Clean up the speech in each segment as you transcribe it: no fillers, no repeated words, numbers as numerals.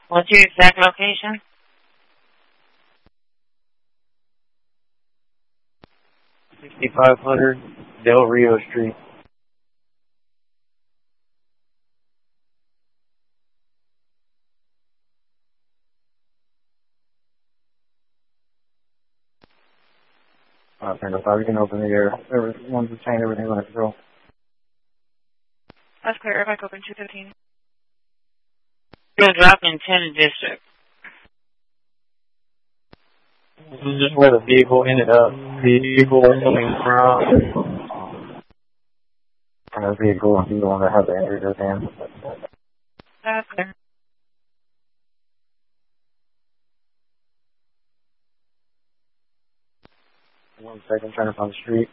What's your exact location? 6500 Del Rio Street. Tango 5, you can open the air. Everyone's retained everything under control. That's clear. Back open 215. You'll drop in 10 district. This is just where the vehicle ended up. The vehicle coming from the vehicle, he's the one that had the injury to his hand. That's clear. One second, trying to find the street.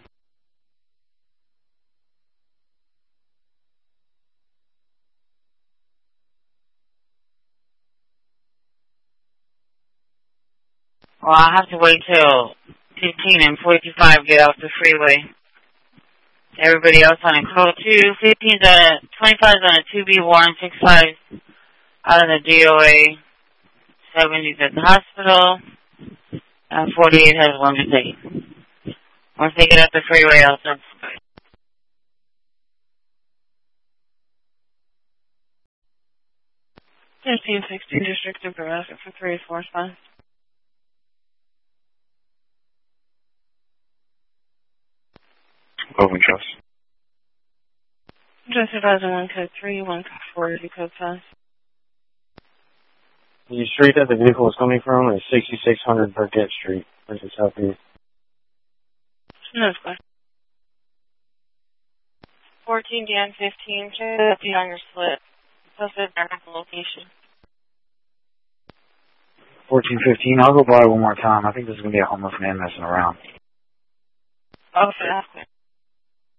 Well, I'll have to wait till 15 and 45 get off the freeway. Everybody else on a code 2. 15's on a, 25's on a 2B warrant, 65's out of the DOA, 70's at the hospital, and 48 has one to take. Once they get off the freeway, I'll start. 1516 District of Nebraska for 3-4 response. Open trust. Just 2001 code 3, 1 code 4 is code 5. The street that the vehicle is coming from is 6600 Burkett Street, which is southeast. No, it's clear. 14 Dan 15, check on your slip. Posted vertical location. 1415, I'll go by one more time. I think this is going to be a homeless man messing around. Okay, that's clear.